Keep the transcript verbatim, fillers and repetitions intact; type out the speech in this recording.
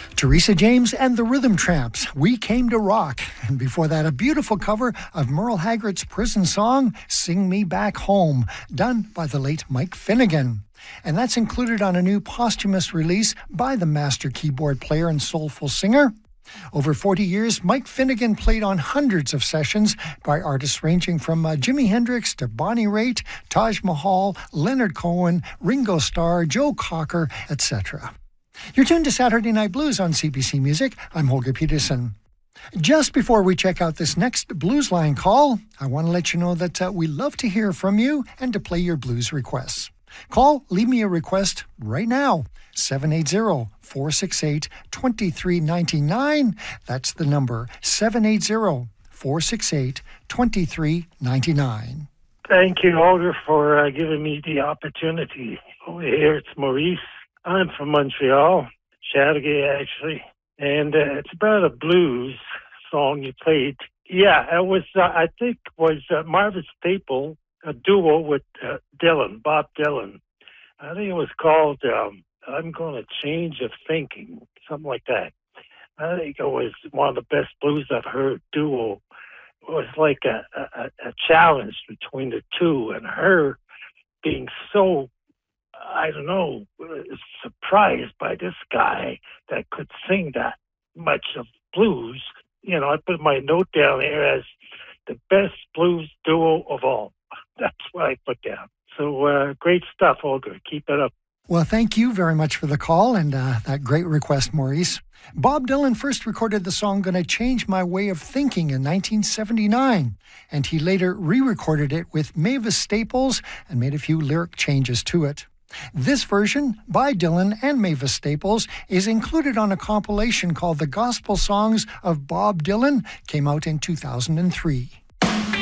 Teresa James and the Rhythm Tramps, We Came to Rock. And before that, a beautiful cover of Merle Haggard's prison song, Sing Me Back Home, done by the late Mike Finnegan. And that's included on a new posthumous release by the master keyboard player and soulful singer. Over forty years, Mike Finnegan played on hundreds of sessions by artists ranging from uh, Jimi Hendrix to Bonnie Raitt, Taj Mahal, Leonard Cohen, Ringo Starr, Joe Cocker, et cetera. You're tuned to Saturday Night Blues on C B C Music. I'm Holger Peterson. Just before we check out this next Blues Line call, I want to let you know that uh, we love to hear from you and to play your blues requests. Call, leave me a request right now, seven eight zero, four six eight, two three nine nine. That's the number, seven eight zero, four six eight, two three nine nine. Thank you, Holger, for uh, giving me the opportunity. Over here, it's Maurice. I'm from Montreal, Chateauguay, actually, and uh, it's about a blues song you played. Yeah, it was, uh, I think, was uh, Marvin Staple, a duo with uh, Dylan, Bob Dylan. I think it was called um, I'm Gonna Change of Thinking, something like that. I think it was one of the best blues I've heard, duo. It was like a, a, a challenge between the two, and her being so, I don't know, surprised by this guy that could sing that much of blues. You know, I put my note down here as the best blues duo of all. That's what I put down. So uh, great stuff, Holger. Keep it up. Well, thank you very much for the call and uh, that great request, Maurice. Bob Dylan first recorded the song Gonna Change My Way of Thinking in nineteen seventy-nine, and he later re-recorded it with Mavis Staples and made a few lyric changes to it. This version, by Dylan and Mavis Staples, is included on a compilation called The Gospel Songs of Bob Dylan, came out in two thousand three.